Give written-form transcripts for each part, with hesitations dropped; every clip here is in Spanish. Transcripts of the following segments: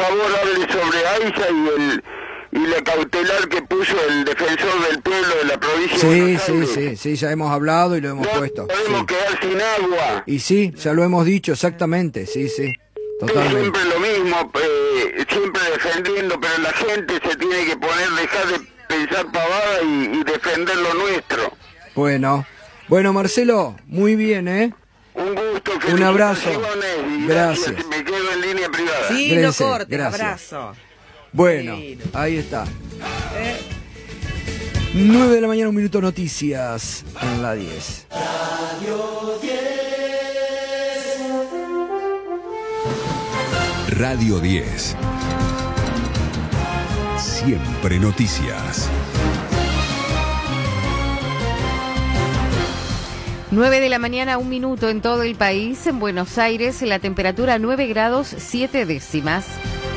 favor hable sobre AISA y la cautelar que puso el defensor del pueblo de la provincia de Buenos Aires. Sí, ya hemos hablado y lo hemos puesto. Podemos quedar sin agua. Y sí, ya lo hemos dicho exactamente, sí, totalmente. Siempre lo mismo, siempre defendiendo, pero la gente se tiene que dejar de pensar pavada y defender lo nuestro. Bueno, Marcelo, muy bien, Un gusto, un abrazo. Gracias. Me quedo en línea privada. Sí, Gracias, no corte, gracias. abrazo. Bueno, ahí está. 9 de la mañana, 1 minuto, noticias en la 10. Radio 10. Radio 10. Siempre noticias. 9 de la mañana, 1 minuto en todo el país. En Buenos Aires, la temperatura 9 grados 7 décimas.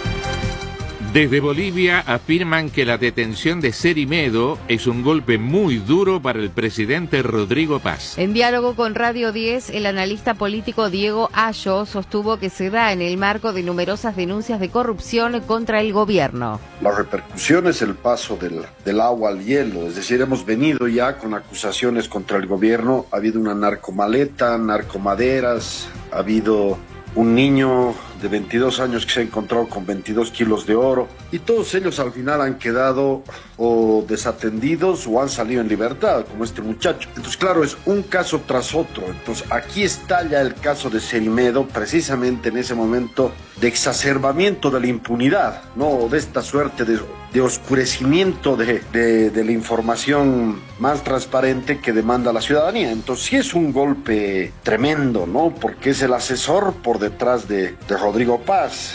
Desde Bolivia afirman que la detención de Cerimedo es un golpe muy duro para el presidente Rodrigo Paz. En diálogo con Radio 10, el analista político Diego Ayo sostuvo que se da en el marco de numerosas denuncias de corrupción contra el gobierno. La repercusión es el paso del agua al hielo, es decir, hemos venido ya con acusaciones contra el gobierno, ha habido una narcomaleta, narcomaderas, ha habido un niño de 22 años que se ha encontrado con 22 kilos de oro, y todos ellos al final han quedado o desatendidos o han salido en libertad, como este muchacho. Entonces, claro, es un caso tras otro. Entonces, aquí está ya el caso de Cerimedo, precisamente en ese momento de exacerbamiento de la impunidad, ¿no? De esta suerte de oscurecimiento de la información más transparente que demanda la ciudadanía. Entonces, sí es un golpe tremendo, ¿no? Porque es el asesor por detrás de Rodrigo Paz.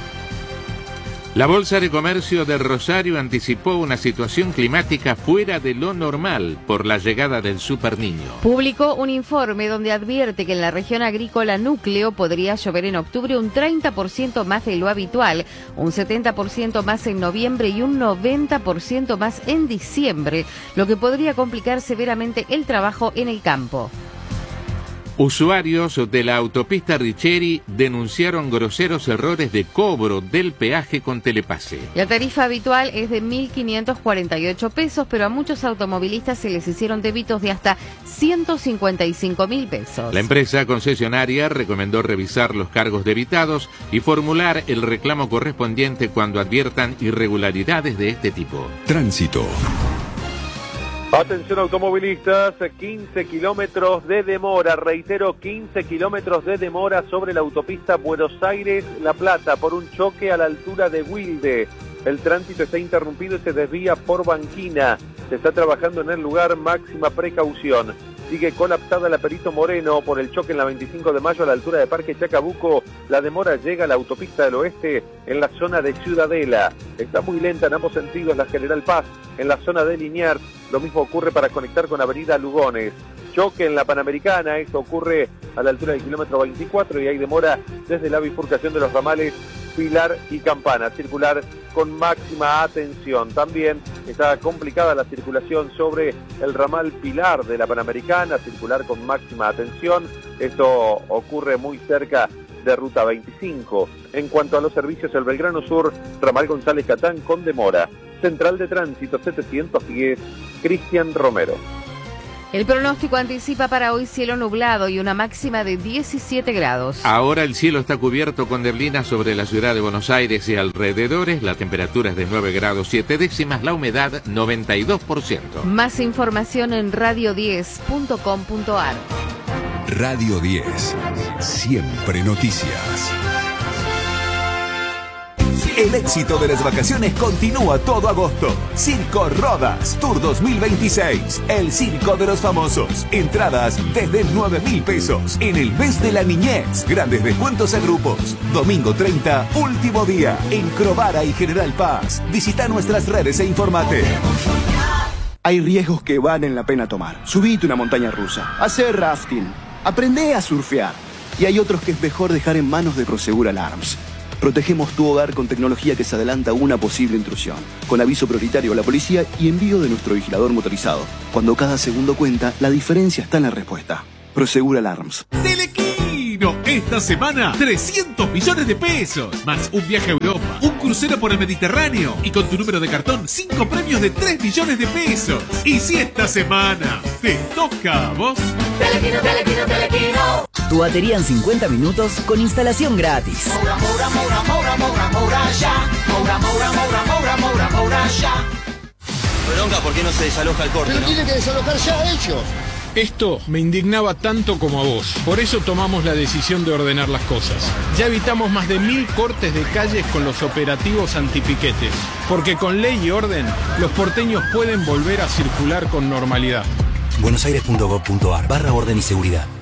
La Bolsa de Comercio de Rosario anticipó una situación climática fuera de lo normal por la llegada del superniño. Publicó un informe donde advierte que en la región agrícola núcleo podría llover en octubre un 30% más de lo habitual, un 70% más en noviembre y un 90% más en diciembre, lo que podría complicar severamente el trabajo en el campo. Usuarios de la autopista Richeri denunciaron groseros errores de cobro del peaje con Telepase. La tarifa habitual es de 1.548 pesos, pero a muchos automovilistas se les hicieron débitos de hasta 155.000 pesos. La empresa concesionaria recomendó revisar los cargos debitados y formular el reclamo correspondiente cuando adviertan irregularidades de este tipo. Tránsito. Atención automovilistas, 15 kilómetros de demora, reitero, 15 kilómetros de demora sobre la autopista Buenos Aires-La Plata por un choque a la altura de Wilde. El tránsito está interrumpido y se desvía por Banquina. Se está trabajando en el lugar, máxima precaución. Sigue colapsada la Perito Moreno por el choque en la 25 de mayo a la altura de Parque Chacabuco. La demora llega a la autopista del oeste en la zona de Ciudadela. Está muy lenta en ambos sentidos la General Paz en la zona de Liniers. Lo mismo ocurre para conectar con Avenida Lugones. Choque en la Panamericana, esto ocurre a la altura del kilómetro 24 y hay demora desde la bifurcación de los ramales Pilar y Campana. Circular con máxima atención. También está complicada la circulación sobre el ramal Pilar de la Panamericana, circular con máxima atención. Esto ocurre muy cerca de Ruta 25. En cuanto a los servicios, el Belgrano Sur, ramal González Catán con demora. Central de Tránsito 710, Cristian Romero. El pronóstico anticipa para hoy cielo nublado y una máxima de 17 grados. Ahora el cielo está cubierto con neblina sobre la ciudad de Buenos Aires y alrededores. La temperatura es de 9 grados 7 décimas, la humedad 92%. Más información en radio10.com.ar. Radio 10. Siempre noticias. El éxito de las vacaciones continúa todo agosto. Circo Rodas Tour 2026. El circo de los famosos. Entradas desde 9.000 pesos. En el mes de la niñez. Grandes descuentos a grupos. Domingo 30, último día. En Crovara y General Paz. Visita nuestras redes e informate. Hay riesgos que valen la pena tomar. Subite una montaña rusa. Hacer rafting. Aprende a surfear. Y hay otros que es mejor dejar en manos de Prosegur Alarms. Protegemos tu hogar con tecnología que se adelanta a una posible intrusión, con aviso prioritario a la policía y envío de nuestro vigilador motorizado. Cuando cada segundo cuenta, la diferencia está en la respuesta. Prosegur Alarms. Telequino, esta semana 300 millones de pesos, más un viaje a Europa Europa, un crucero por el Mediterráneo y con tu número de cartón 5 premios de 3 millones de pesos. Y si esta semana te toca a vos, Telequino, Telequino, Telequino. Tu batería en 50 minutos con instalación gratis. Moura, Moura, Moura, Moura, Moura, Moura ya. Moura, Moura, Moura, Moura, Moura, Moura ya. Bronca, ¿por qué no se desaloja el corte? Pero tiene que desalojar ya ellos. Esto me indignaba tanto como a vos. Por eso tomamos la decisión de ordenar las cosas. Ya evitamos más de 1000 cortes de calles con los operativos antipiquetes. Porque con ley y orden, los porteños pueden volver a circular con normalidad. buenosaires.gov.ar/orden y seguridad.